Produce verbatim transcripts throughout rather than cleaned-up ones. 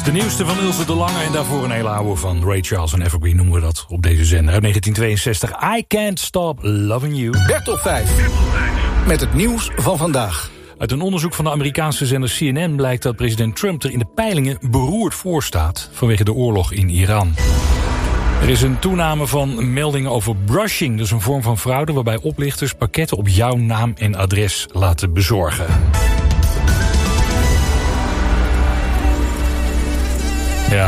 De nieuwste van Ilse de Lange en daarvoor een hele oude van Ray Charles en Evergreen noemen we dat op deze zender. Uit negentien tweeënzestig, I Can't Stop Loving You. Bertop vijf, met het nieuws van vandaag. Uit een onderzoek van de Amerikaanse zender C N N blijkt dat president Trump er in de peilingen beroerd voor staat vanwege de oorlog in Iran. Er is een toename van meldingen over brushing. Dat is een vorm van fraude waarbij oplichters pakketten op jouw naam en adres laten bezorgen. Ja,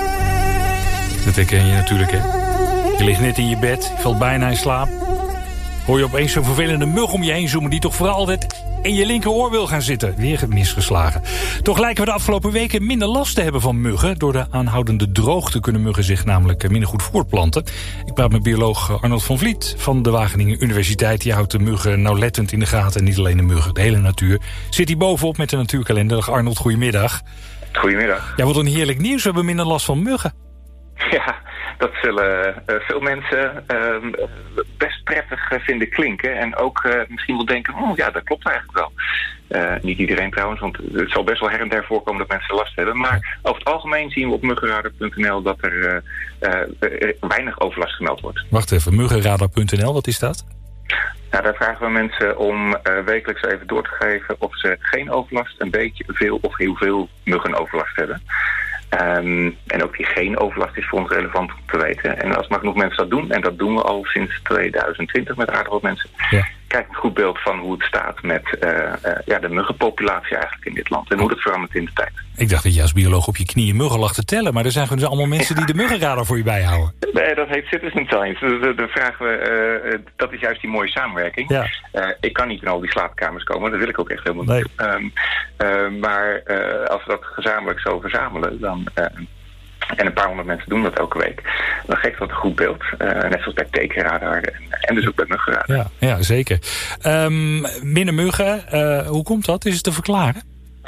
dat herken je natuurlijk, hè. Je ligt net in je bed, je valt bijna in slaap. Hoor je opeens zo'n vervelende mug om je heen zoomen die toch vooral altijd in je linkeroor wil gaan zitten. Weer misgeslagen. Toch lijken we de afgelopen weken minder last te hebben van muggen. Door de aanhoudende droogte kunnen muggen zich namelijk minder goed voortplanten. Ik praat met bioloog Arnold van Vliet van de Wageningen Universiteit. Die houdt de muggen nauwlettend in de gaten. En niet alleen de muggen, de hele natuur. Zit hier bovenop met de natuurkalender. Dag Arnold, goedemiddag. Goedemiddag. Ja, wat een heerlijk nieuws. We hebben minder last van muggen. Ja, dat zullen uh, veel mensen uh, best prettig uh, vinden klinken. En ook uh, misschien wel denken, oh ja, dat klopt eigenlijk wel. Uh, niet iedereen trouwens, want het zal best wel her en der voorkomen dat mensen last hebben. Maar over het algemeen zien we op muggenradar punt n l dat er uh, uh, weinig overlast gemeld wordt. Wacht even, muggenradar punt n l, wat is dat? Nou, daar vragen we mensen om uh, wekelijks even door te geven of ze geen overlast, een beetje, veel of heel veel muggenoverlast hebben. Um, en ook die geen overlast is voor ons relevant om te weten. En als maar genoeg mensen dat doen, en dat doen we al sinds tweeduizend twintig met aardig wat mensen, ja. Krijg een goed beeld van hoe het staat met uh, uh, ja, de muggenpopulatie eigenlijk in dit land. En hoe dat verandert in de tijd. Ik dacht dat je als bioloog op je knieën muggen lag te tellen, maar er zijn gewoon dus allemaal mensen die de muggenradar voor je bijhouden. Nee, dat heet citizen science. Dan vragen we, uh, dat is juist die mooie samenwerking. Ja. Uh, ik kan niet in al die slaapkamers komen, dat wil ik ook echt helemaal niet. Nee. Um, uh, maar uh, als we dat gezamenlijk zo verzamelen, dan... Uh, En een paar honderd mensen doen dat elke week. Dan geeft dat een goed beeld. Uh, net zoals bij tekenradar en, en dus ook bij muggenradar. Ja, ja zeker. Um, minder muggen, uh, hoe komt dat? Is het te verklaren?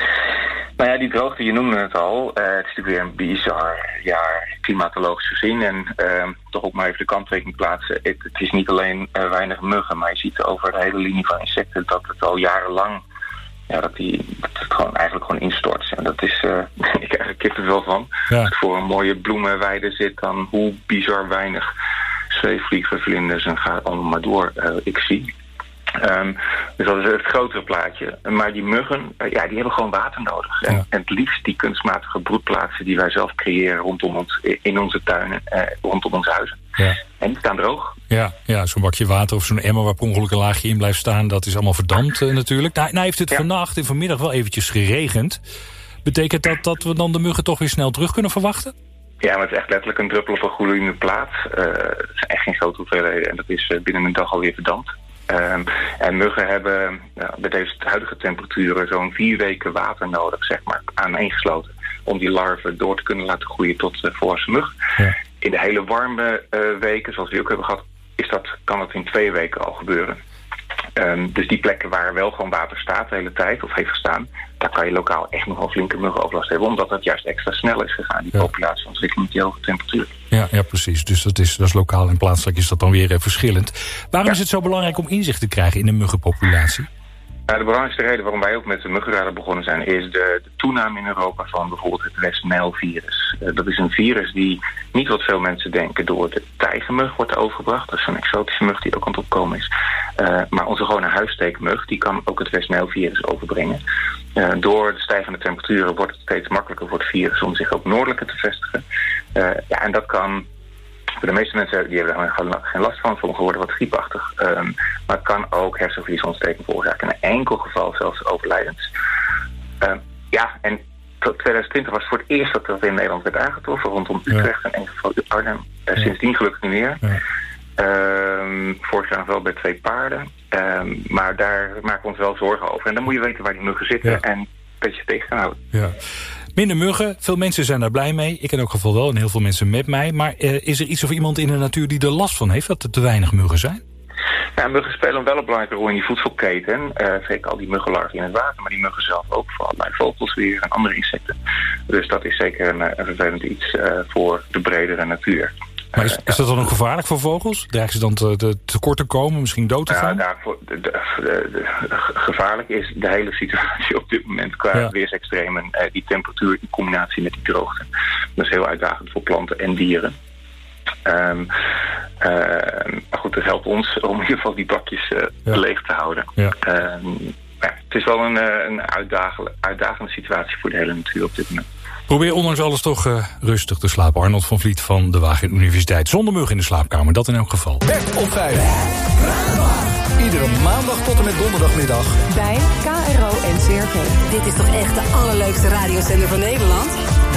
Nou ja, die droogte, je noemde het al. Uh, het is natuurlijk weer een bizar jaar klimatologisch gezien. En uh, toch ook maar even de kanttekening plaatsen. Het, het is niet alleen uh, weinig muggen, maar je ziet over de hele linie van insecten dat het al jarenlang... Ja, dat, die, dat het gewoon eigenlijk gewoon instort. En dat is, uh, ik krijg er kippenvel van. Ja. Als ik voor een mooie bloemenweide zit, dan hoe bizar weinig zweefvliegen, vlinders en ga allemaal maar door uh, ik zie. Um, dus dat is het grotere plaatje. Maar die muggen, uh, ja, die hebben gewoon water nodig. Ja. En, en het liefst die kunstmatige broedplaatsen die wij zelf creëren rondom ons, in onze tuinen, uh, rondom onze huizen. Ja. En die staan droog. Ja, ja, zo'n bakje water of zo'n emmer waar per ongeluk een laagje in blijft staan, dat is allemaal verdampt uh, natuurlijk. Nou, nou heeft het ja. vannacht en vanmiddag wel eventjes geregend. Betekent dat dat we dan de muggen toch weer snel terug kunnen verwachten? Ja, maar het is echt letterlijk een druppel op een gloeiende plaat. Uh, het zijn echt geen grote hoeveelheden en dat is uh, binnen een dag alweer verdampt. Um, en muggen hebben uh, bij deze huidige temperaturen zo'n vier weken water nodig, zeg maar, aaneengesloten, om die larven door te kunnen laten groeien tot uh, volwassen mug. Ja. In de hele warme uh, weken, zoals we ook hebben gehad, is dat, kan dat in twee weken al gebeuren. Um, dus die plekken waar wel gewoon water staat de hele tijd, of heeft gestaan, daar kan je lokaal echt nog wel flinke muggenoverlast hebben, omdat dat juist extra snel is gegaan, die ja. populatieontwikkeling met die hoge temperatuur. Ja, ja, precies. Dus dat is, dat is lokaal en plaatselijk is dat dan weer uh, verschillend. Waarom ja. is het zo belangrijk om inzicht te krijgen in de muggenpopulatie? Nou, de belangrijkste reden waarom wij ook met de muggenradar begonnen zijn, is de, de toename in Europa van bijvoorbeeld het West Nile-virus. Uh, dat is een virus die niet wat veel mensen denken door de tijgermug wordt overgebracht. Dat is zo'n exotische mug die ook aan het opkomen is. Uh, maar onze gewone huissteekmug, die kan ook het West Nile-virus overbrengen. Uh, door de stijgende temperaturen wordt het steeds makkelijker voor het virus om zich ook noordelijker te vestigen. Uh, ja, en dat kan... Voor de meeste mensen die hebben er geen last van, sommigen worden wat griepachtig. Um, maar het kan ook hersenvliesontsteking veroorzaken. In een enkel geval zelfs overlijdend. Um, ja, en tot twintig twintig was het voor het eerst dat dat in Nederland werd aangetroffen. Rondom Utrecht en in geval Arnhem. Uh, ja. Sindsdien gelukkig niet meer. Ja. Um, vorig jaar nog wel bij twee paarden. Um, maar daar maken we ons wel zorgen over. En dan moet je weten waar die muggen zitten ja. en een beetje tegen gaan houden. Ja. Minder muggen, veel mensen zijn daar blij mee. Ik in elk geval wel en heel veel mensen met mij. Maar uh, is er iets of iemand in de natuur die er last van heeft dat er te weinig muggen zijn? Ja, muggen spelen wel een belangrijke rol in die voedselketen. Uh, zeker al die muggenlarven in het water, maar die muggen zelf ook voor allerlei vogels weer en andere insecten. Dus dat is zeker een, een vervelend iets uh, voor de bredere natuur. Maar is, is dat dan ook gevaarlijk voor vogels? Dreigen ze dan te, te, tekort te komen, misschien dood te gaan? Ja, daarvoor, de, de, de, de, gevaarlijk is de hele situatie op dit moment qua ja. weersextremen. Uh, die temperatuur in combinatie met die droogte. Dat is heel uitdagend voor planten en dieren. Um, uh, maar goed, het helpt ons om in ieder geval die bakjes uh, ja. leeg te houden. Ja. Um, ja, het is wel een, een uitdagende, uitdagende situatie voor de hele natuur op dit moment. Probeer ondanks alles toch uh, rustig te slapen. Arnold van Vliet van de Wageningen Universiteit. Zonder mug in de slaapkamer, dat in elk geval. Bert op vijf. Iedere maandag tot en met donderdagmiddag. Bij K R O N C R V. Dit is toch echt de allerleukste radiozender van Nederland?